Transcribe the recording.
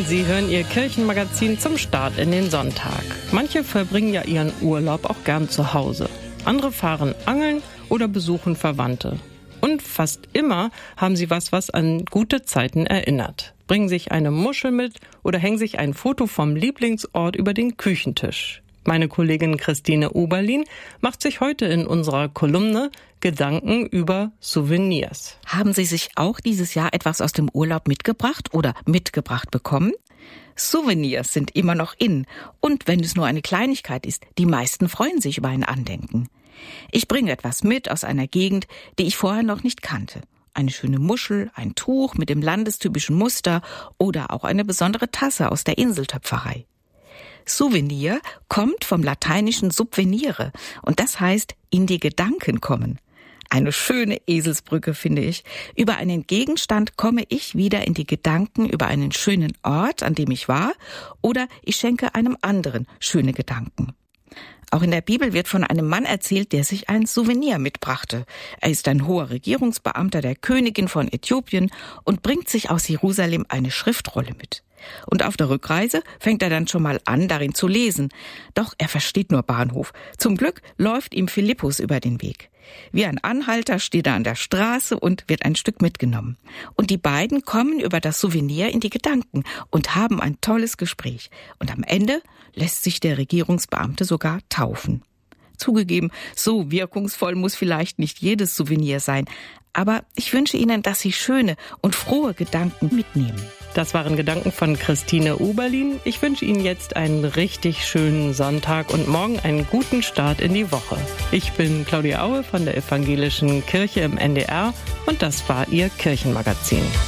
Sie hören Ihr Kirchenmagazin zum Start in den Sonntag. Manche verbringen ja ihren Urlaub auch gern zu Hause. Andere fahren angeln oder besuchen Verwandte. Und fast immer haben sie was an gute Zeiten erinnert. Bringen sich eine Muschel mit oder hängen sich ein Foto vom Lieblingsort über den Küchentisch. Meine Kollegin Christine Oberlin macht sich heute in unserer Kolumne Gedanken über Souvenirs. Haben Sie sich auch dieses Jahr etwas aus dem Urlaub mitgebracht oder mitgebracht bekommen? Souvenirs sind immer noch in. Und wenn es nur eine Kleinigkeit ist, die meisten freuen sich über ein Andenken. Ich bringe etwas mit aus einer Gegend, die ich vorher noch nicht kannte. Eine schöne Muschel, ein Tuch mit dem landestypischen Muster oder auch eine besondere Tasse aus der Inseltöpferei. Souvenir kommt vom lateinischen subvenire und das heißt in die Gedanken kommen. Eine schöne Eselsbrücke, finde ich. Über einen Gegenstand komme ich wieder in die Gedanken über einen schönen Ort, an dem ich war, oder ich schenke einem anderen schöne Gedanken. Auch in der Bibel wird von einem Mann erzählt, der sich ein Souvenir mitbrachte. Er ist ein hoher Regierungsbeamter der Königin von Äthiopien und bringt sich aus Jerusalem eine Schriftrolle mit. Und auf der Rückreise fängt er dann schon mal an, darin zu lesen. Doch er versteht nur Bahnhof. Zum Glück läuft ihm Philippus über den Weg. Wie ein Anhalter steht er an der Straße und wird ein Stück mitgenommen. Und die beiden kommen über das Souvenir in die Gedanken und haben ein tolles Gespräch. Und am Ende lässt sich der Regierungsbeamte sogar taufen. Zugegeben, so wirkungsvoll muss vielleicht nicht jedes Souvenir sein. Aber ich wünsche Ihnen, dass Sie schöne und frohe Gedanken mitnehmen. Das waren Gedanken von Christine Oberlin. Ich wünsche Ihnen jetzt einen richtig schönen Sonntag und morgen einen guten Start in die Woche. Ich bin Claudia Aue von der Evangelischen Kirche im NDR und das war Ihr Kirchenmagazin.